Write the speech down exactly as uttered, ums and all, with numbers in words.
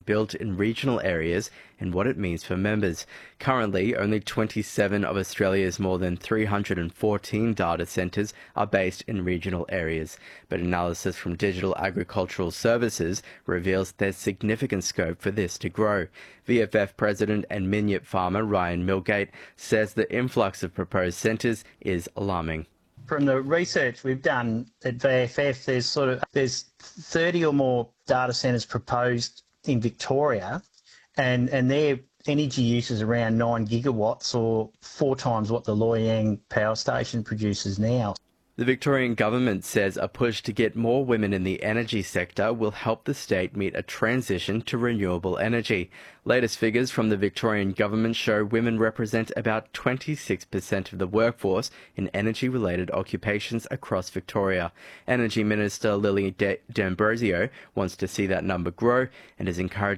built in regional areas and what it means for members. Currently, only twenty-seven of Australia's more than three hundred fourteen data centres are based in regional areas, but analysis from Digital Agricultural Services reveals there's significant scope for this to grow. V F F President and Minyip farmer Ryan Milgate says the influx of proposed centres is alarming. From the research we've done at V F F, there's sort of there's thirty or more data centres proposed in Victoria, and and their energy use is around nine gigawatts, or four times what the Loy Yang power station produces now. The Victorian government says a push to get more women in the energy sector will help the state meet a transition to renewable energy. Latest figures from the Victorian government show women represent about twenty-six percent of the workforce in energy-related occupations across Victoria. Energy Minister Lily D'Ambrosio wants to see that number grow and is encouraging